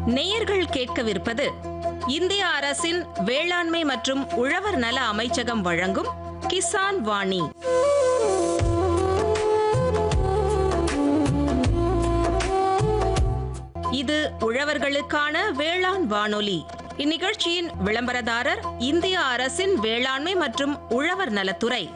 நேயர்கள் கேட்கவிருப்பது இந்திய அரசின் வேளாண்மை மற்றும் உழவர் நல அமைச்சகம் வழங்கும் கிசான் வாணி. இது உழவர்களுக்கான வேளாண் வானொலி. இந்நிகழ்ச்சியின் விளம்பரதாரர் இந்திய அரசின் வேளாண்மை மற்றும் உழவர் நலத்துறை.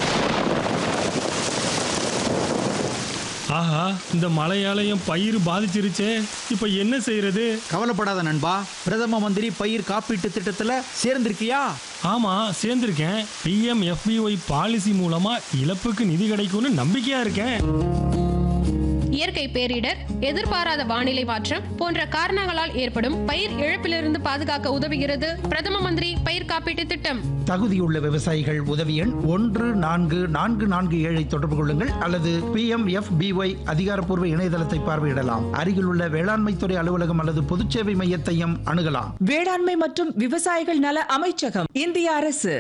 ஆஹா, இந்த மழையாலயம் பயிர் பாதிச்சிருச்சே, இப்ப என்ன செய்யறது? கவலைப்படாத நண்பா, பிரதம மந்திரி பயிர் காப்பீட்டு திட்டத்துல சேர்ந்திருக்கியா? ஆமா, சேர்ந்திருக்கேன். PMFBY பாலிசி மூலமா இழப்புக்கு நிதி கிடைக்கும்னு நம்பிக்கையா இருக்கேன். இயற்கை பேரிடர், எதிர்பாராத வானிலை மாற்றம் போன்ற காரணங்களால் ஏற்படும் பயிர் இழப்பிலிருந்து பாதுகாக்க உதவுகிறது பிரதம மந்திரி பயிர் காப்பீட்டு திட்டம். தகுதியுள்ள விவசாயிகள் உதவி எண் 14447 தொடர்பு கொள்ளுங்கள் அல்லது PMFBY அதிகாரப்பூர்வ இணையதளத்தை பார்வையிடலாம். அருகில் உள்ள வேளாண்மை துறை அலுவலகம் அல்லது பொதுச்சேவை மையத்தையும் அணுகலாம். வேளாண்மை மற்றும் விவசாயிகள் நல அமைச்சகம், இந்திய அரசு.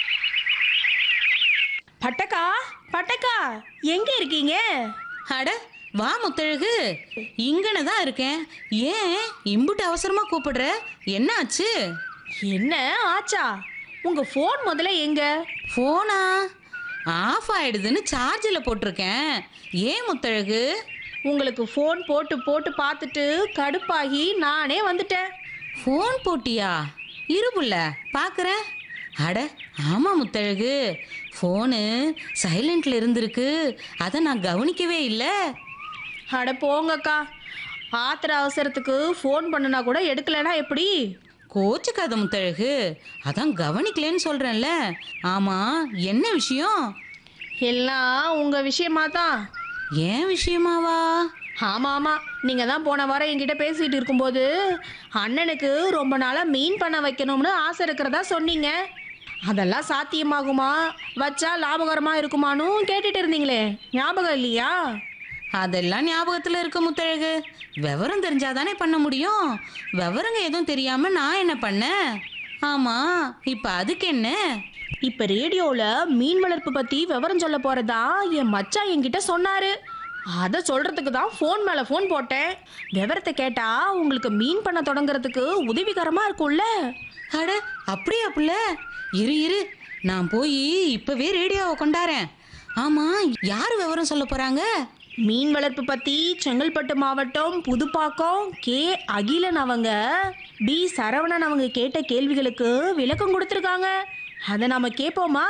பட்டக்கா பட்டக்கா, எங்க இருக்கீங்க? அட வா முத்தழகு, இங்கன தான் இருக்கேன். ஏன் இம்புட்டு அவசரமா கூப்பிடுற? என்ன ஆச்சு? என்ன ஆச்சா? உங்க போன் முதல்ல எங்க? போனா ஆஃப் ஆயிடுதுன்னு சார்ஜில் போட்டிருக்கேன். ஏன் முத்தழகு? உங்களுக்கு போன் போட்டு போட்டு பார்த்துட்டு கடுப்பாகி நானே வந்துட்டேன். ஃபோன் போட்டியா? இருபுள்ள பார்க்குறேன். அட ஆமாம் முத்தழகு, ஃபோனு சைலண்டில் இருந்திருக்கு, அதை நான் கவனிக்கவே இல்லை. அட போங்கக்கா, ஆத்திர அவசரத்துக்கு ஃபோன் பண்ணுனா கூட எடுக்கலைன்னா எப்படி? கோச்சுக்காத முத்தழகு, அதான் கவனிக்கலன்னு சொல்கிறேன்ல. ஆமாம், என்ன விஷயம்? எல்லாம் உங்க விஷயமா தான். ஏன் விஷயமாவா? ஆமாம் ஆமாம், நீங்கள் தான் போன வாரம் என்கிட்ட பேசிகிட்டு இருக்கும்போது அண்ணனுக்கு ரொம்ப நாளாக மீன் பண்ண வைக்கணும்னு ஆசை இருக்கிறதா சொன்னீங்க. அதெல்லாம் சாத்தியமாகுமா, வச்சா லாபகரமாக இருக்குமான்னு கேட்டுட்டு இருந்தீங்களே, ஞாபகம் இல்லையா? அதெல்லாம் ஞாபகத்தில் இருக்க முத்தழகு. விவரம் தெரிஞ்சாதானே பண்ண முடியும். விவரங்க எதுவும் தெரியாமல் நான் என்ன பண்ணேன்? ஆமாம், இப்போ அதுக்கு என்ன? இப்போ ரேடியோவில் மீன் வளர்ப்பு பற்றி விவரம் சொல்ல போகிறதா என் மச்சான் என்கிட்ட சொன்னார். அதை சொல்கிறதுக்கு தான் ஃபோன் மேலே ஃபோன் போட்டேன். விவரத்தை கேட்டால் உங்களுக்கு மீன் பண்ண தொடங்குறதுக்கு உதவிகரமாக இருக்கும்ல. அட அப்படியா புள்ள? இரு நான் போய் இப்போவே ரேடியோவை கொண்டாரேன். ஆமாம், யார் விவரம் சொல்ல போகிறாங்க? மீன் வளர்ப்பு பற்றி செங்கல்பட்டு மாவட்டம் புதுப்பாக்கம் கே அகிலன் அவங்க, பி சரவணன் அவங்க கேட்ட கேள்விகளுக்கு விளக்கம் கொடுத்துருக்காங்க. அதை நாம கேட்போமா?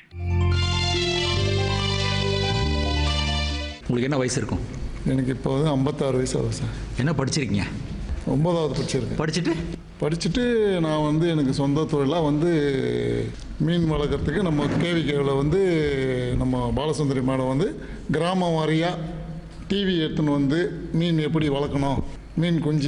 உங்களுக்கு என்ன வயசு இருக்கும்? எனக்கு இப்போ 56 வயசு ஆகுது சார். என்ன படிச்சிருக்கீங்க? 9வது படிச்சிருக்கேன். படிச்சுட்டு நான் எனக்கு சொந்த தொழிலாக மீன் வளர்க்குறதுக்கு நம்ம கேவிகேவில் நம்ம பாலசுந்தரி மேடம் கிராம வாரியாக டிவி எடுத்துன்னு மீன் எப்படி வளர்க்கணும், மீன் குஞ்சு